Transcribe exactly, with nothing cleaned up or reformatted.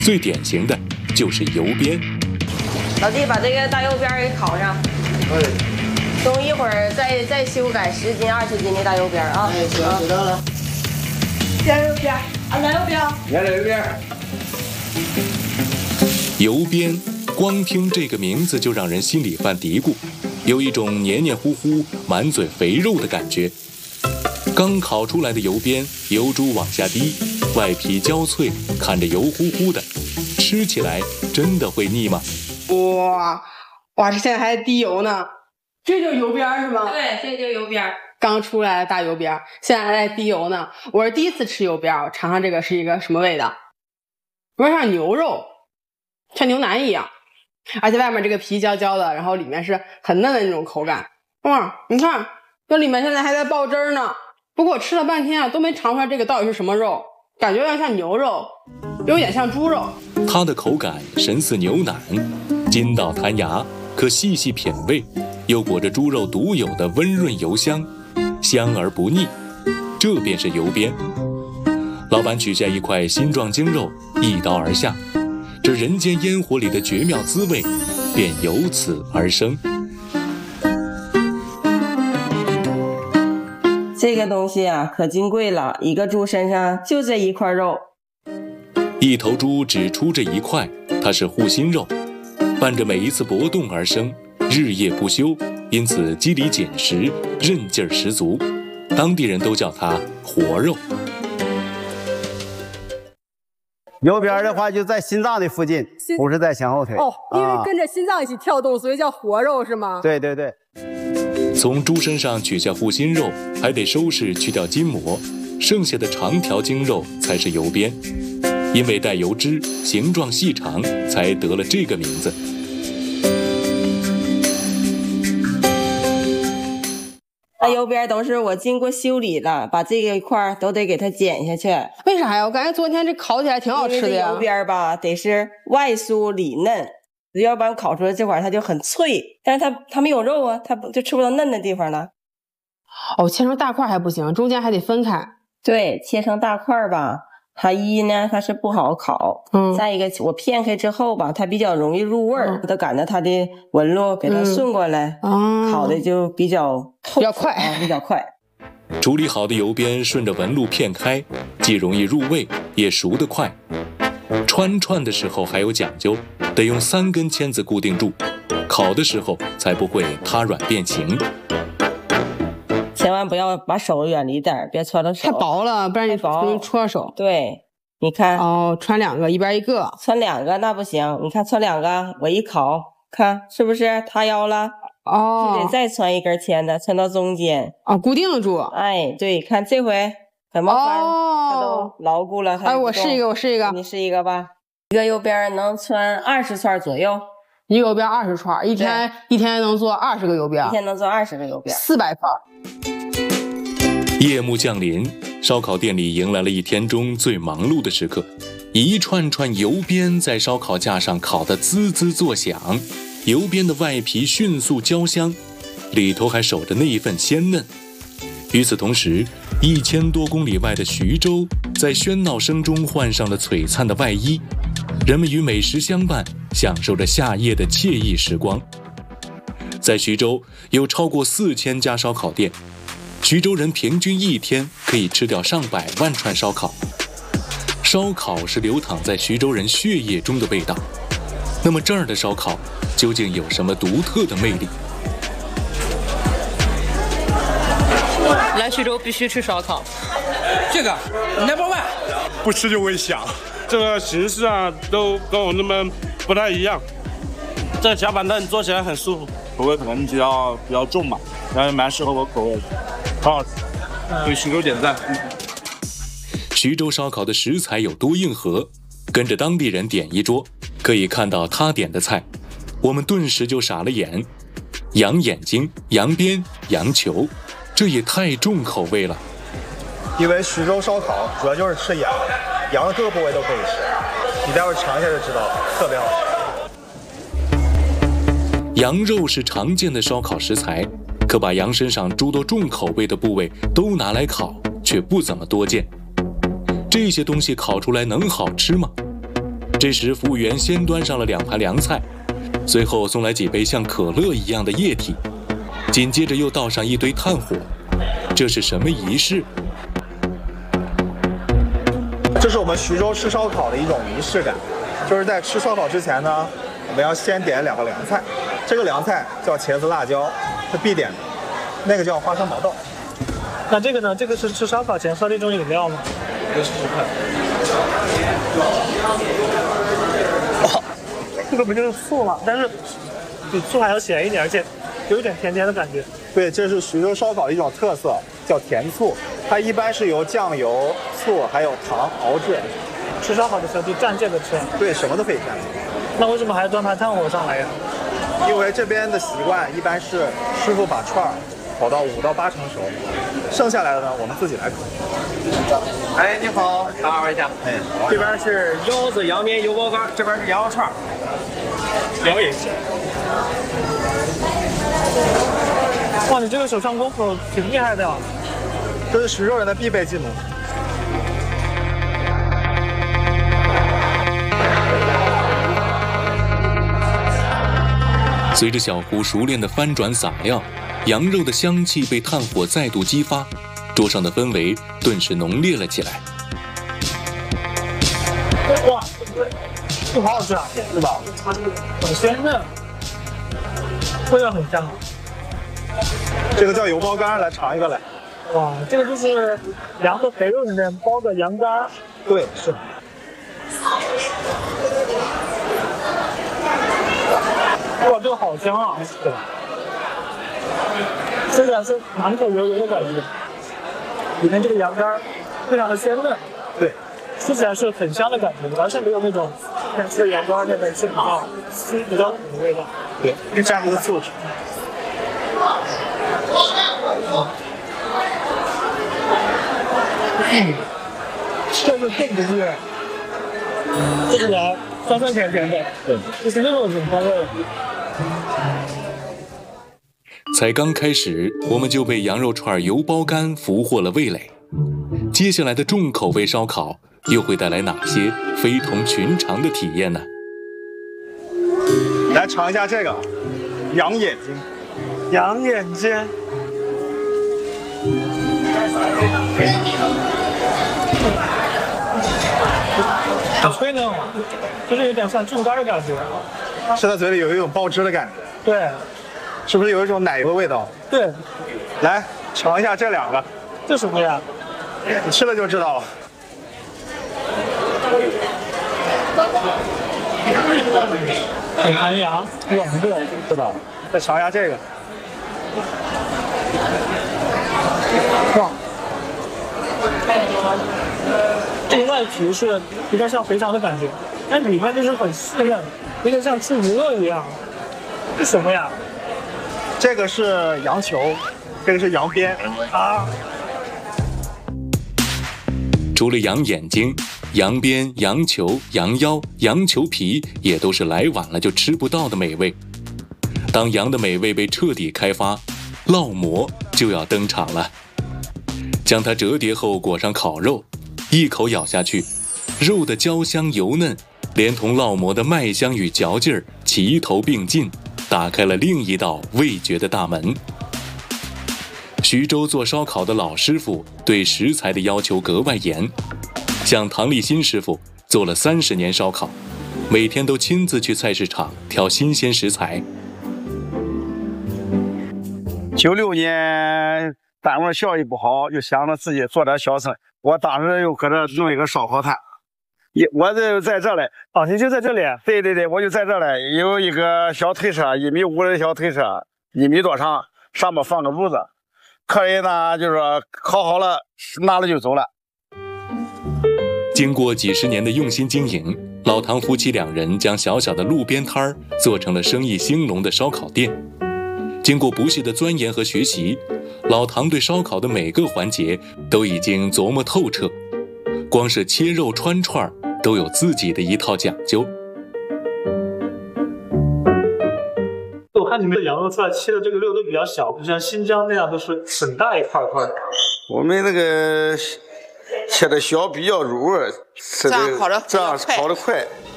最典型的就是油边。 老弟，把这个大油边给烤上。 哎。 等一会儿再再修改十斤、二十斤的大油边啊。 哎，行，知道了。 加油边啊，来油边。 来油边。 油边，光听这个名字就让人心里犯嘀咕，有一种黏黏糊糊、满嘴肥肉的感觉。刚烤出来的油边，油珠往下滴，外皮焦脆，看着油乎乎的，吃起来真的会腻吗？ 哇哇，这现在还滴油呢，这就是油边是吗？ 对，这就是油边。 刚出来的大油边，现在还在滴油呢。我是第一次吃油边，我尝尝这个是一个什么味道。有点像牛肉，像牛腩一样，而且外面这个皮焦焦的，然后里面是很嫩的那种口感。哇，你看这里面现在还在爆汁呢。不过我吃了半天啊，都没尝出来这个到底是什么肉，感觉有点像牛肉，有点像猪肉。 它的口感神似牛腩，筋道弹牙，可细细品味，又裹着猪肉独有的温润油香，香而不腻。这便是油边。老板取下一块心状精肉，一刀而下，这人间烟火里的绝妙滋味便由此而生。 这个东西啊可金贵了，一个猪身上就这一块肉。 一头猪只出这一块，它是护心肉，伴着每一次搏动而生，日夜不休，因此肌理紧实，韧劲儿十足。当地人都叫它活肉。 油边的话就在心脏的附近，不是在前后腿。 哦，因为跟着心脏一起跳动，所以叫活肉是吗？ 对对对。 从猪身上取下护心肉，还得收拾去掉筋膜，剩下的长条精肉才是油边。因为带油脂，形状细长，才得了这个名字。 那油边都是我经过修理了，把这个一块都得给它剪下去。 为啥呀？我感觉昨天这烤起来挺好吃的呀。 油边吧，得是外酥里嫩，要不然烤出来这块它就很脆，但是它它没有肉啊，它就吃不到嫩的地方了。 哦，切成大块还不行，中间还得分开。 对，切成大块吧，它一呢它是不好烤，嗯，再一个我片开之后吧，它比较容易入味儿，它赶着它的纹路给它顺过来，嗯，烤的就比较透， 比较快， 啊，比较快。 处理好的油边顺着纹路片开，既容易入味，也熟得快。穿串的时候还有讲究，得用三根签子固定住，烤的时候才不会塌软变形。 千万不要把手远离点，别穿到手太薄了，不然你容易戳手。 对，你看哦，穿两个，一边一个， 穿两个那不行，你看穿两个，我一烤，看是不是塌腰了？ 哦， 就得再穿一根签子，穿到中间， 哦，固定住。 哎，对，看这回很麻烦， 哦， 它都牢固了。 哎，我试一个，我试一个， 你试一个吧。一个油边能穿二十串左右， 一个油边二十串，一天一天能做二十个油边， 一天能做二十个油边， 四百串。 夜幕降临，烧烤店里迎来了一天中最忙碌的时刻。一串串油边在烧烤架上烤得滋滋作响，油边的外皮迅速焦香，里头还守着那一份鲜嫩。与此同时，一千多公里外的徐州在喧闹声中换上了璀璨的外衣，人们与美食相伴，享受着夏夜的惬意时光。在徐州有超过四千家烧烤店，徐州人平均一天可以吃掉上百万串烧烤。烧烤是流淌在徐州人血液中的味道，那么这儿的烧烤究竟有什么独特的魅力？ 来徐州必须吃烧烤， 这个 number one， 不吃就会响。这个形式啊，都跟我那么不太一样。 这个小板凳坐起来很舒服， 口味可能比较比较重嘛，然后蛮适合我口味的，很好吃。对徐州点赞。 徐州烧烤的食材有多硬核，跟着当地人点一桌，可以看到他点的菜，我们顿时就傻了眼。羊眼睛、羊鞭、羊球，这也太重口味了。 因为徐州烧烤主要就是吃羊，羊的各个部位都可以吃，你待会儿尝一下就知道了，特别好吃。 羊肉是常见的烧烤食材，可把羊身上诸多重口味的部位都拿来烤，却不怎么多见。这些东西烤出来能好吃吗？ 这时，服务员先端上了两盘凉菜，随后送来几杯像可乐一样的液体，紧接着又倒上一堆炭火。这是什么仪式？ 这是我们徐州吃烧烤的一种仪式感，就是在吃烧烤之前呢，我们要先点两个凉菜，这个凉菜叫茄子辣椒，是必点的，那个叫花生毛豆。 那这个呢？这个是吃烧烤前喝的一种饮料吗？ 来试试看。 哇，这个不就是醋吗？但是比醋还要咸一点，而且有一点甜甜的感觉。 对，这是徐州烧烤的一种特色，叫甜醋。它一般是由酱油、醋还有糖熬制。 吃烧烤的时候就蘸这个吃。 对，什么都可以蘸。 那为什么还要端盘炭火上来呀？ 因为这边的习惯一般是师傅把串儿烤到五到八成熟，剩下来的呢我们自己来烤。 哎，你好，打扰一下。 哎， 这边是腰子、羊面、油包干，这边是羊肉串。 了解一下。哇，你这个手上功夫挺厉害的呀！ 这是徐州人的必备技能。 随着小胡熟练的翻转撒料，羊肉的香气被炭火再度激发，桌上的氛围顿时浓烈了起来。 哇，这好好吃啊，是吧？很鲜嫩，味道很香。 这个叫油包干，来尝一个来。 哇，这个就是羊的肥肉里面包的羊肝。 对，是。 哇，这个好香啊！对，吃起来是满口油油的感觉，里面这个羊肝非常的鲜嫩。 对， 吃起来是很香的感觉，完全没有那种像吃羊肝那边是比较腥、比较苦的味道。 对，蘸个醋。 嗯，这个更不是，吃起来酸酸甜甜的，对，就是那种风味。 才刚开始，我们就被羊肉串、油包干俘获了味蕾。接下来的重口味烧烤又会带来哪些非同寻常的体验呢？ 来尝一下这个羊眼睛， 羊眼睛。很脆嫩，就是有点像猪肝的感觉， 吃在嘴里有一种爆汁的感觉。 对， 是不是有一种奶油的味道？ 对， 来尝一下这两个， 这什么呀？ 你吃了就知道了。 很寒凉，软糯， 是吧？再尝一下这个。 哇，这个外皮是有点像肥肠的感觉，但里面就是很细嫩，有点像吃鱼肉一样。这什么呀？ 这个是羊球，这个是羊鞭啊。 除了羊眼睛、羊鞭、羊球、羊腰、羊球皮，也都是来晚了就吃不到的美味。当羊的美味被彻底开发，烙馍就要登场了。将它折叠后裹上烤肉，一口咬下去，肉的焦香油嫩，连同烙馍的麦香与嚼劲儿齐头并进，打开了另一道味觉的大门。徐州做烧烤的老师傅对食材的要求格外严，像唐立新师傅做了三十年烧烤，每天都亲自去菜市场挑新鲜食材。 九六年单位效益不好，就想着自己做点小生。我当时又搁这弄一个烧烤摊，也我就在这里。 哦，你就在这里？ 对对对，我就在这里，有一个小推车，一米五的小推车，一米多长，上面放个炉子。客人呢，就是说烤好了，拿了就走了。 经过几十年的用心经营，老唐夫妻两人将小小的路边摊儿做成了生意兴隆的烧烤店。经过不懈的钻研和学习，老唐对烧烤的每个环节都已经琢磨透彻，光是切肉穿串都有自己的一套讲究。 我看你们的羊肉串切的这个肉都比较小，不像新疆那样都是很大一块块的。 我们那个切的小比较入味， 这样烤的这样烤的快。